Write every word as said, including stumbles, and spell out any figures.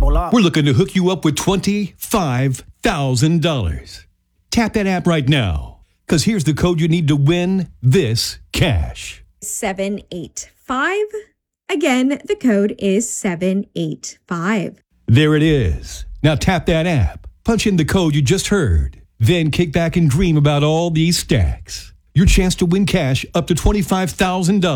We're looking to hook you up with twenty-five thousand dollars. Tap that app right now, because here's the code you need to win this cash. seven eight five. Again, the code is seven eight five. There it is. Now tap that app, punch in the code you just heard, then kick back and dream about all these stacks. Your chance to win cash up to twenty-five thousand dollars.